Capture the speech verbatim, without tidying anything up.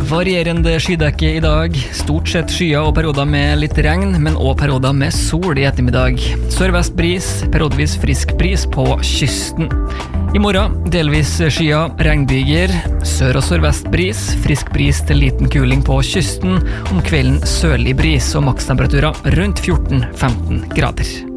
Varierende skydekke i dag, stort sett skyer og perioder med litt regn, men også perioder med sol i ettermiddag. Sørvest bris, periodvis frisk bris på kysten. I morgen delvis skyer, regnbyger, sør- og sørvest bris, frisk bris til liten kuling på kysten, om kvelden sørlig bris og makstemperaturer rundt fjorten til femten grader.